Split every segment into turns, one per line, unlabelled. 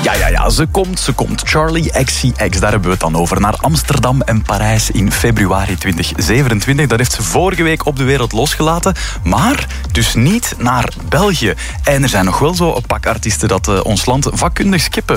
Ja, ze komt. Charli XCX, daar hebben we het dan over. Naar Amsterdam en Parijs in februari 2027. Dat heeft ze vorige week op de wereld losgelaten. Maar dus niet naar België. En er zijn nog wel zo een pak artiesten dat ons land vakkundig skippen.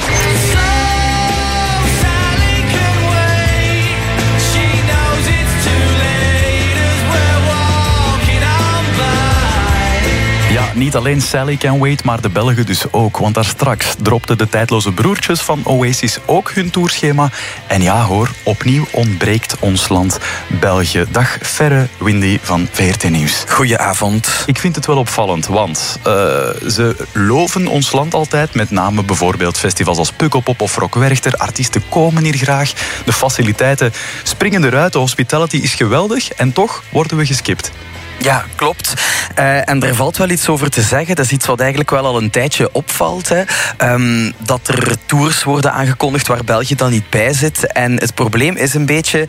Niet alleen Sally Can Wait, maar de Belgen dus ook. Want daar straks dropten de tijdloze broertjes van Oasis ook hun tourschema. En ja hoor, opnieuw ontbreekt ons land België. Dag Ferre Windy van VRT Nieuws.
Goedenavond.
Ik vind het wel opvallend, want ze loven ons land altijd. Met name bijvoorbeeld festivals als Pukkelpop of Rock Werchter. Artiesten komen hier graag. De faciliteiten springen eruit. De hospitality is geweldig. En toch worden we geskipt.
Ja, klopt. En er valt wel iets over te zeggen. Dat is iets wat eigenlijk wel al een tijdje opvalt. Hè. Dat er tours worden aangekondigd waar België dan niet bij zit. En het probleem is een beetje...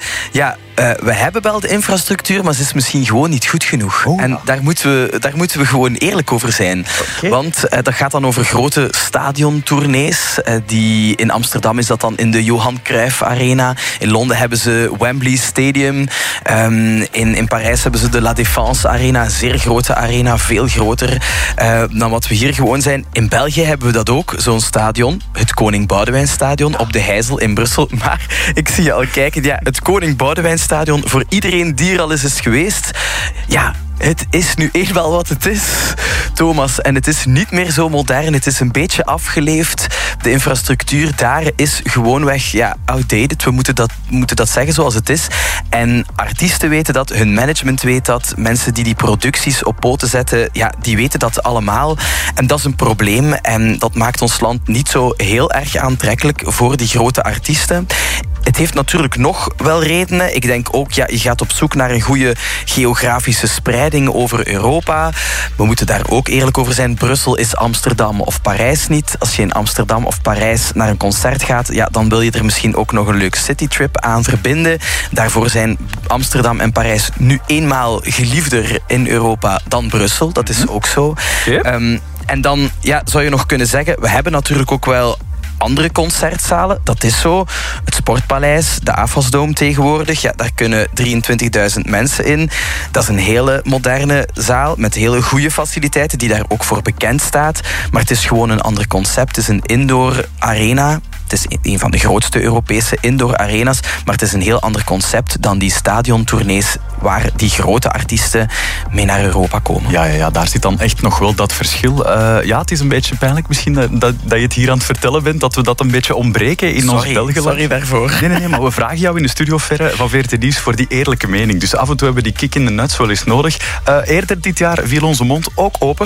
we hebben wel de infrastructuur, maar ze is misschien gewoon niet goed genoeg. En daar moeten we gewoon eerlijk over zijn. Okay. Want dat gaat dan over grote stadiontournees. Die in Amsterdam is dat dan in de Johan Cruijff Arena. In Londen hebben ze Wembley Stadium. In Parijs hebben ze de La Défense Arena. Zeer grote arena, veel groter dan wat we hier gewoon zijn. In België hebben we dat ook, zo'n stadion. Het Koning Boudewijn Stadion op de Heijzel in Brussel. Maar ik zie je al kijken, ja, het Koning Boudewijn Stadion, voor iedereen die er al eens is geweest, ja, het is nu eenmaal wat het is, Thomas. En het is niet meer zo modern. Het is een beetje afgeleefd. De infrastructuur daar is gewoonweg outdated. We moeten dat zeggen zoals het is. En artiesten weten dat, hun management weet dat. Mensen die producties op poten zetten, die weten dat allemaal. En dat is een probleem. En dat maakt ons land niet zo heel erg aantrekkelijk voor die grote artiesten. Het heeft natuurlijk nog wel redenen. Ik denk ook, je gaat op zoek naar een goede geografische spreiding over Europa. We moeten daar ook eerlijk over zijn. Brussel is Amsterdam of Parijs niet. Als je in Amsterdam of Parijs naar een concert gaat, dan wil je er misschien ook nog een leuk citytrip aan verbinden. Daarvoor zijn Amsterdam en Parijs nu eenmaal geliefder in Europa dan Brussel. Dat is ook zo. Okay. En dan zou je nog kunnen zeggen, we hebben natuurlijk ook wel andere concertzalen, dat is zo. Het Sportpaleis, de Afasdome tegenwoordig, daar kunnen 23.000 mensen in. Dat is een hele moderne zaal met hele goede faciliteiten die daar ook voor bekend staat. Maar het is gewoon een ander concept. Het is een indoor arena. Het is een van de grootste Europese indoor arena's, maar het is een heel ander concept dan die stadiontournees waar die grote artiesten mee naar Europa komen.
Ja, daar zit dan echt nog wel dat verschil. Het is een beetje pijnlijk misschien dat je het hier aan het vertellen bent, dat we dat een beetje ontbreken in ons België.
Sorry daarvoor.
Nee, maar we vragen jou in de studio, Ferre, van VRT Nieuws voor die eerlijke mening. Dus af en toe hebben we die kick in de nuts wel eens nodig. Eerder dit jaar viel onze mond ook open.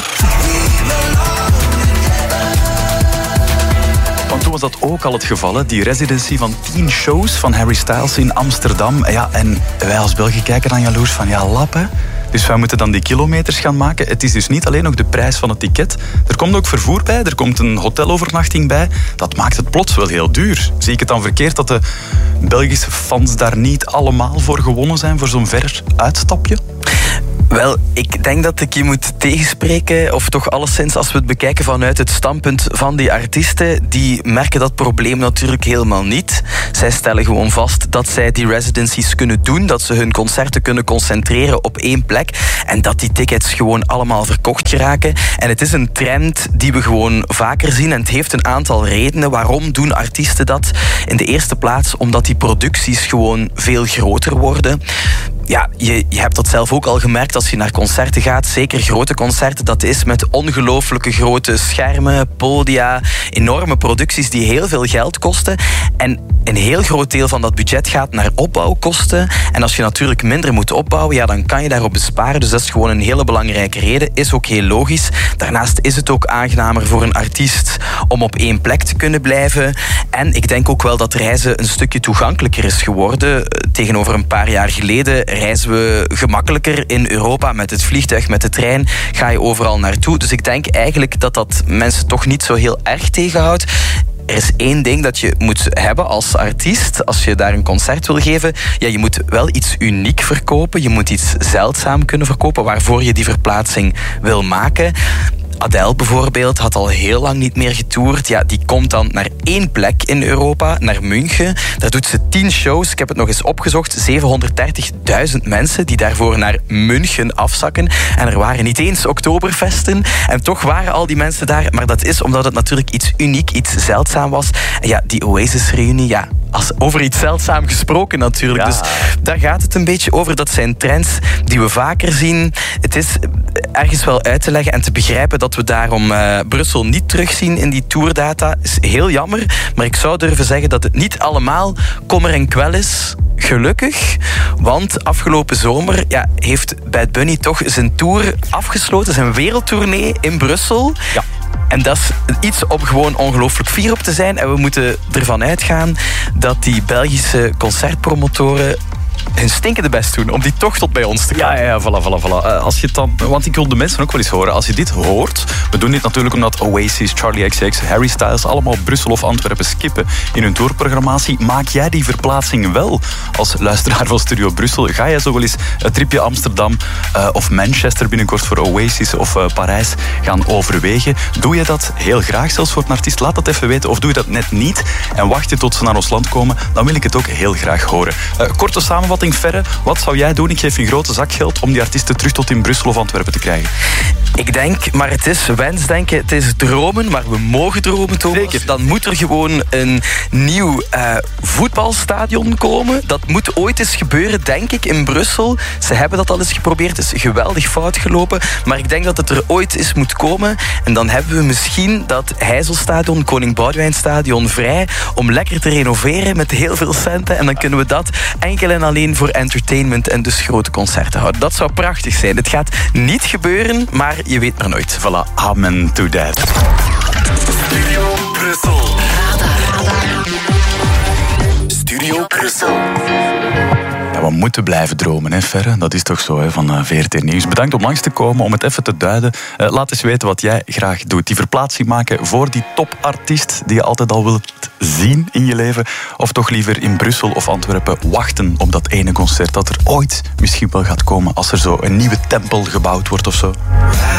Want toen was dat ook al het geval, hè? Die residency van 10 shows van Harry Styles in Amsterdam. Ja, en wij als Belgen kijken dan jaloers van, lap hè. Dus wij moeten dan die kilometers gaan maken. Het is dus niet alleen nog de prijs van het ticket. Er komt ook vervoer bij, er komt een hotelovernachting bij. Dat maakt het plots wel heel duur. Zie ik het dan verkeerd dat de Belgische fans daar niet allemaal voor gewonnen zijn, voor zo'n ver uitstapje?
Wel, ik denk dat ik je moet tegenspreken, of toch alleszins als we het bekijken vanuit het standpunt van die artiesten, die merken dat probleem natuurlijk helemaal niet. Zij stellen gewoon vast dat zij die residencies kunnen doen, dat ze hun concerten kunnen concentreren op één plek en dat die tickets gewoon allemaal verkocht geraken. En het is een trend die we gewoon vaker zien en het heeft een aantal redenen. Waarom doen artiesten dat? In de eerste plaats omdat die producties gewoon veel groter worden. Ja, je hebt dat zelf ook al gemerkt als je naar concerten gaat. Zeker grote concerten, dat is met ongelooflijke grote schermen, podia, enorme producties die heel veel geld kosten. En een heel groot deel van dat budget gaat naar opbouwkosten. En als je natuurlijk minder moet opbouwen, dan kan je daarop besparen. Dus dat is gewoon een hele belangrijke reden. Is ook heel logisch. Daarnaast is het ook aangenamer voor een artiest om op één plek te kunnen blijven. En ik denk ook wel dat reizen een stukje toegankelijker is geworden. Tegenover een paar jaar geleden reizen we gemakkelijker in Europa met het vliegtuig, met de trein. Ga je overal naartoe. Dus ik denk eigenlijk dat mensen toch niet zo heel erg tegenhoudt. Er is één ding dat je moet hebben als artiest, als je daar een concert wil geven. Ja, je moet wel iets uniek verkopen. Je moet iets zeldzaam kunnen verkopen waarvoor je die verplaatsing wil maken. Adele bijvoorbeeld had al heel lang niet meer getoerd. Ja, die komt dan naar 1 plek in Europa, naar München. Daar doet ze 10 shows. Ik heb het nog eens opgezocht. 730.000 mensen die daarvoor naar München afzakken. En er waren niet eens Oktoberfesten. En toch waren al die mensen daar. Maar dat is omdat het natuurlijk iets uniek, iets zeldzaam was. En ja, die Oasis-reunie, ja, over iets zeldzaam gesproken natuurlijk.
Ja.
Dus daar gaat het een beetje over. Dat zijn trends die we vaker zien. Het is ergens wel uit te leggen en te begrijpen dat we daarom Brussel niet terugzien in die tourdata. Is heel jammer, maar ik zou durven zeggen dat het niet allemaal kommer en kwel is. Gelukkig, want afgelopen zomer heeft Bad Bunny toch zijn tour afgesloten, zijn wereldtournee in Brussel.
Ja.
En dat is iets om gewoon ongelooflijk fier op te zijn. En we moeten ervan uitgaan dat die Belgische concertpromotoren hun stinkende best doen om die toch tot bij ons te komen.
Ja, voilà. Als je het dan, want ik wil de mensen ook wel eens horen. Als je dit hoort, we doen dit natuurlijk omdat Oasis, Charlie XX, Harry Styles allemaal Brussel of Antwerpen skippen in hun tourprogrammatie. Maak jij die verplaatsing wel als luisteraar van Studio Brussel? Ga jij zo wel eens een tripje Amsterdam of Manchester binnenkort voor Oasis of Parijs gaan overwegen? Doe je dat heel graag zelfs voor een artiest? Laat dat even weten. Of doe je dat net niet en wacht je tot ze naar ons land komen? Dan wil ik het ook heel graag horen. Korte samenvatting. Ferre, wat zou jij doen? Ik geef je een grote zak geld om die artiesten terug tot in Brussel of Antwerpen te krijgen.
Ik denk, maar het is wensdenken, het is dromen, maar we mogen dromen, Thomas.
Zeker.
Dan moet er gewoon een nieuw voetbalstadion komen. Dat moet ooit eens gebeuren, denk ik, in Brussel. Ze hebben dat al eens geprobeerd, het is geweldig fout gelopen. Maar ik denk dat het er ooit eens moet komen. En dan hebben we misschien dat Heizelstadion, Koning Boudewijnstadion vrij om lekker te renoveren met heel veel centen. En dan kunnen we dat enkel en alleen voor entertainment en dus grote concerten houden. Dat zou prachtig zijn. Het gaat niet gebeuren, maar je weet maar nooit.
Voilà, amen to that.
Studio Brussel. Radar. Studio Brussel.
Ja, we moeten blijven dromen, hè, Ferre? Dat is toch zo, hè, van VRT Nieuws. Bedankt om langs te komen, om het even te duiden. Laat eens weten wat jij graag doet. Die verplaatsing maken voor die topartiest die je altijd al wilt zien in je leven. Of toch liever in Brussel of Antwerpen wachten op dat ene concert dat er ooit misschien wel gaat komen als er zo een nieuwe tempel gebouwd wordt of zo.